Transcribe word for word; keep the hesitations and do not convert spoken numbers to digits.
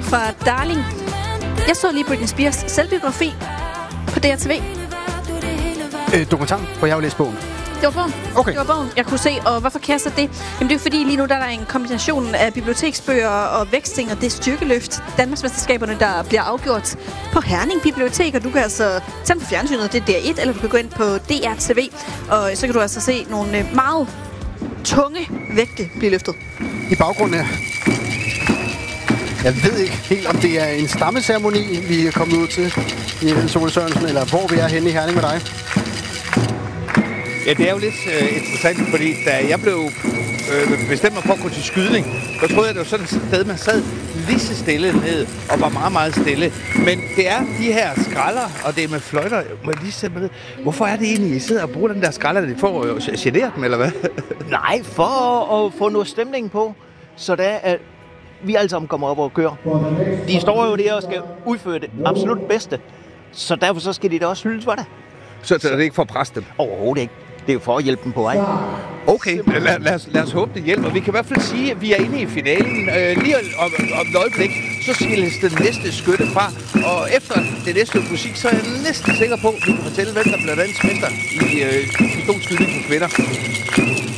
fra Darling. Jeg så lige Britney Spears selvbiografi på D R T V. Øh, dokumentar, hvor jeg har læst bogen. Det var bogen. Okay. Det var bogen, jeg kunne se. Og hvorfor kan jeg så det? Jamen det er jo fordi, lige nu der er der en kombination af biblioteksbøger og væksting, og det er styrkeløft. Danmarksmesterskaberne, der bliver afgjort på Herning Bibliotek, og du kan altså tage den på fjernsynet, det er D R et, eller du kan gå ind på D R T V, og så kan du altså se nogle meget tunge vægte blive løftet. I baggrunden her. Jeg ved ikke helt, om det er en stammeceremoni, vi er kommet ud til i Niels Ole Sørensen, eller hvor vi er henne i Herning med dig. Ja, det er jo lidt øh, interessant, fordi da jeg blev øh, bestemt mig for at gå til skydning, der troede jeg, det var sådan et sted, man sad lige så stille ned og var meget, meget stille. Men det er de her skralder, og det er med fløjter. Må jeg lige sætte med det? Hvorfor er det egentlig, I sidder og bruger den der skralder? Det får jo generet dem, eller hvad? Nej, for at få noget stemning på, så der er... vi alle sammen kommer op og kører. De står jo der og skal udføre det absolut bedste, så derfor så skal de da også hyldes for det. Så, så er det ikke for at presse dem? Overhovedet ikke. Det er jo for at hjælpe dem på vej. Okay, lad, lad, os, lad os håbe, det hjælper. Vi kan i hvert fald sige, at vi er inde i finalen. Øh, lige om, om et øjeblik, så skilles den næste skytte fra. Og efter det næste musik, så er jeg næsten sikker på, at vi kan fortælle, hvem der bliver dansk mester i øh, pistolskydning for kvinder.